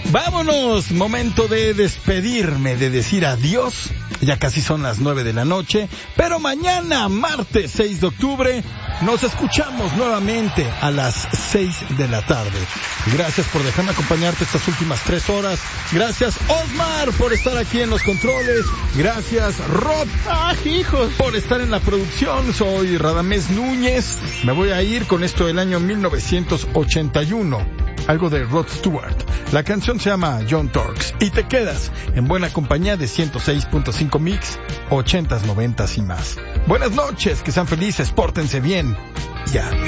Vámonos, momento de despedirme, de decir adiós. Ya casi son las 9 de la noche, pero mañana, martes 6 de octubre, nos escuchamos nuevamente a las 6 de la tarde. Gracias por dejarme acompañarte estas últimas 3 horas. Gracias, Osmar, por estar aquí en los controles. Gracias, Rod, hijos, por estar en la producción. Soy Radamés Núñez. Me voy a ir con esto del año 1981. Algo de Rod Stewart. La canción se llama John Torx. Y te quedas en buena compañía de 106.5 Mix, 80s, 90s y más. Buenas noches, que sean felices, pórtense bien. Ya.